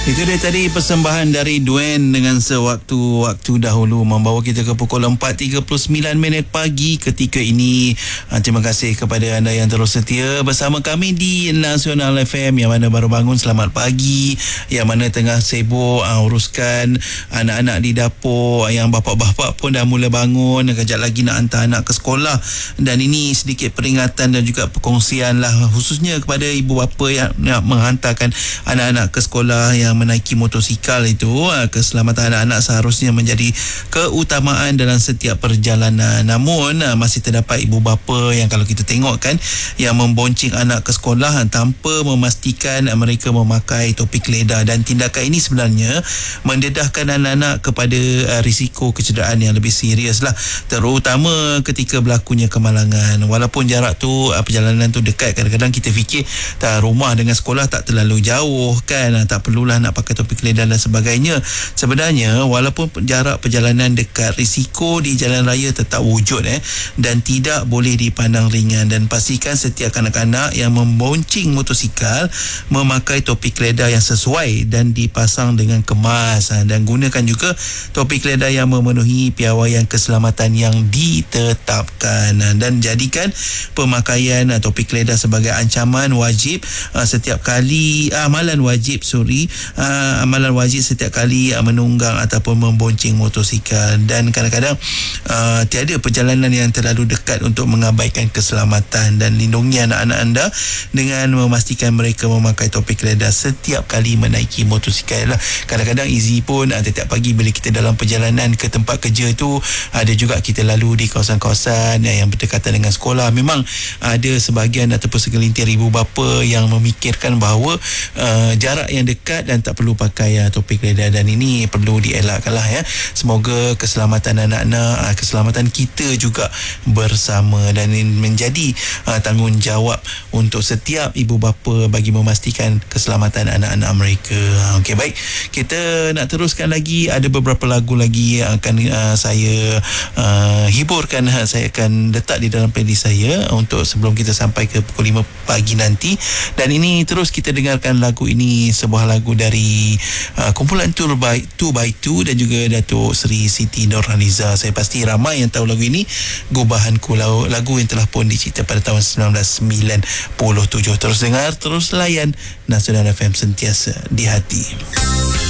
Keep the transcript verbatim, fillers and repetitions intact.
Itu dia tadi persembahan dari Duen dengan Sewaktu-Waktu Dahulu, membawa kita ke pukul empat tiga puluh sembilan minit pagi ketika ini. Terima kasih kepada anda yang terus setia bersama kami di Nasional F M. Yang mana baru bangun, selamat pagi. Yang mana tengah sibuk uh, uruskan anak-anak di dapur. Yang bapa-bapa pun dah mula bangun, kejap lagi nak hantar anak ke sekolah. Dan ini sedikit peringatan dan juga perkongsian lah, khususnya kepada ibu bapa yang nak menghantarkan anak-anak ke sekolah yang menaiki motosikal itu. Keselamatan anak-anak seharusnya menjadi keutamaan dalam setiap perjalanan. Namun masih terdapat ibu bapa yang kalau kita tengok kan, yang membonceng anak ke sekolah tanpa memastikan mereka memakai topi keledar, dan tindakan ini sebenarnya mendedahkan anak-anak kepada risiko kecederaan yang lebih serius lah, terutama ketika berlakunya kemalangan. Walaupun jarak tu, perjalanan tu dekat, kadang-kadang kita fikir tak, rumah dengan sekolah tak terlalu jauh kan, tak perlulah nak pakai topi keledar dan sebagainya. Sebenarnya walaupun jarak perjalanan dekat, risiko di jalan raya tetap wujud eh dan tidak boleh dipandang ringan. Dan pastikan setiap kanak-kanak yang membonceng motosikal memakai topi keledar yang sesuai dan dipasang dengan kemas, dan gunakan juga topi keledar yang memenuhi piawaian keselamatan yang ditetapkan, dan jadikan pemakaian topi keledar sebagai ancaman wajib setiap kali amalan wajib sorry Uh, amalan wajib setiap kali uh, menunggang ataupun membonceng motosikal. Dan kadang-kadang uh, tiada perjalanan yang terlalu dekat untuk mengabaikan keselamatan, dan lindungi anak-anak anda dengan memastikan mereka memakai topi keledar setiap kali menaiki motosikal lah. Kadang-kadang easy pun uh, setiap pagi bila kita dalam perjalanan ke tempat kerja tu, ada juga kita lalu di kawasan-kawasan uh, yang berdekatan dengan sekolah. Memang ada sebahagian ataupun segelintir ibu bapa yang memikirkan bahawa uh, jarak yang dekat dan tak perlu pakai uh, topi keledar, dan ini perlu dielakkan lah ya. Semoga keselamatan anak-anak, uh, keselamatan kita juga bersama, dan ini menjadi uh, tanggungjawab untuk setiap ibu bapa bagi memastikan keselamatan anak-anak mereka. Okey, baik, kita nak teruskan lagi. Ada beberapa lagu lagi yang akan uh, saya uh, hiburkan. Saya akan letak di dalam playlist saya untuk sebelum kita sampai ke pukul lima pagi nanti. Dan ini terus kita dengarkan lagu ini, sebuah lagu dari uh, kumpulan two by two dan juga Datuk Seri Siti Nurhaliza. Saya pasti ramai yang tahu lagu ini, Gubahanku, lagu yang telah pun dicipta pada tahun sembilan belas sembilan puluh tujuh. Terus dengar, terus layan Nasional F M, sentiasa di hati.